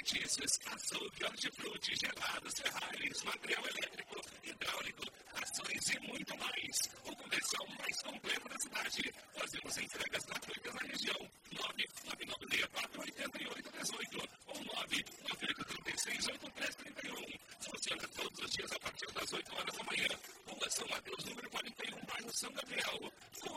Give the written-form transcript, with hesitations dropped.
alimentícios, açougue, hortifruti, gelados, Ferraris, material elétrico, hidráulico, rações e muito mais. O comercial mais completo da cidade. Fazemos entregas gratuitas na região. 999648818 ou 998368331. Funciona todos os dias a partir das 8 horas da manhã. Rua São Mateus, número 41, bairro São Gabriel.